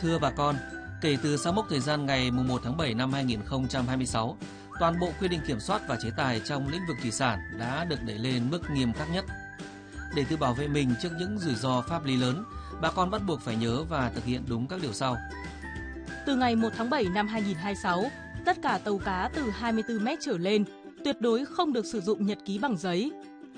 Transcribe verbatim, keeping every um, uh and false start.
Thưa bà con, kể từ sau mốc thời gian ngày mùng một tháng bảy năm hai nghìn không trăm hai mươi sáu, toàn bộ quy định kiểm soát và chế tài trong lĩnh vực thủy sản đã được đẩy lên mức nghiêm khắc nhất. Để tự bảo vệ mình trước những rủi ro pháp lý lớn, bà con bắt buộc phải nhớ và thực hiện đúng các điều sau. Từ ngày một tháng bảy năm hai nghìn không trăm hai mươi sáu, tất cả tàu cá từ hai mươi tư mét trở lên tuyệt đối không được sử dụng nhật ký bằng giấy,